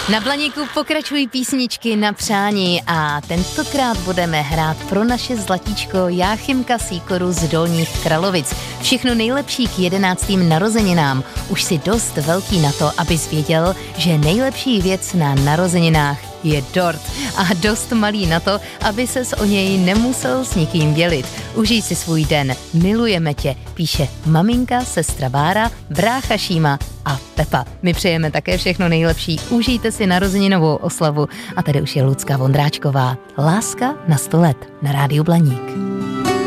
Na Blaníku pokračují písničky na přání a tentokrát budeme hrát pro naše zlatíčko Jáchymka Sýkoru z Dolních Kralovic. Všechno nejlepší k 11. narozeninám. Už si dost velký na to, abys věděl, že nejlepší věc na narozeninách je dort a dost malý na to, aby ses o něj nemusel s nikým dělit. Užij si svůj den, milujeme tě, píše maminka, sestra Bára, brácha Šíma a Pepa. My přejeme také všechno nejlepší, užijte si narozeninovou oslavu a tady už je Lucka Vondráčková. Láska na 100 let na Rádiu Blaník.